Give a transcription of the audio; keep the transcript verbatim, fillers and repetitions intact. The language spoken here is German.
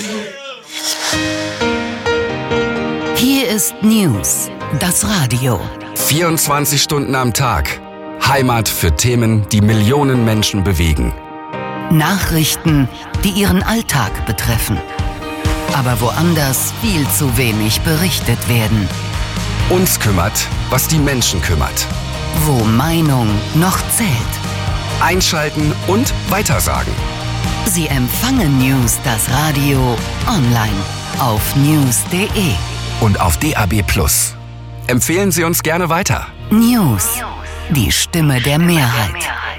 Hier ist News, das Radio. vierundzwanzig Stunden am Tag. Heimat für Themen, die Millionen Menschen bewegen. Nachrichten, die ihren Alltag betreffen. Aber woanders viel zu wenig berichtet werden. Uns kümmert, was die Menschen kümmert. Wo Meinung noch zählt. Einschalten und weitersagen. Sie empfangen News, das Radio, online auf news punkt de. Und auf D A B plus. Empfehlen Sie uns gerne weiter. News, die Stimme der Mehrheit.